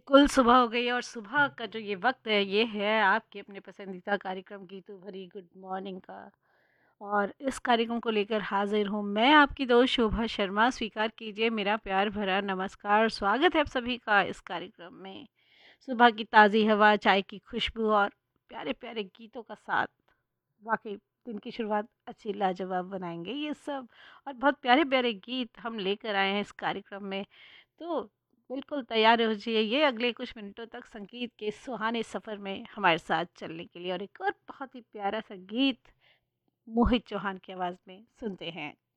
बिल्कुल, सुबह हो गई है और सुबह का जो ये वक़्त है, ये है आपके अपने पसंदीदा कार्यक्रम गीतों भरी गुड मॉर्निंग का। और इस कार्यक्रम को लेकर हाज़िर हूँ मैं आपकी दोस्त शोभा शर्मा। स्वीकार कीजिए मेरा प्यार भरा नमस्कार। स्वागत है आप सभी का इस कार्यक्रम में। सुबह की ताज़ी हवा, चाय की खुशबू और प्यारे-प्यारे गीतों का साथ वाक़ई दिन की शुरुआत अच्छी लाजवाब बनाएँगे ये सब। और बहुत प्यारे-प्यारे गीत हम लेकर आए हैं इस कार्यक्रम में। तो बिल्कुल तैयार हो जाइए ये अगले कुछ मिनटों तक संगीत के सुहाने सफ़र में हमारे साथ चलने के लिए। और एक और बहुत ही प्यारा सा गीत मोहित चौहान की आवाज़ में सुनते हैं।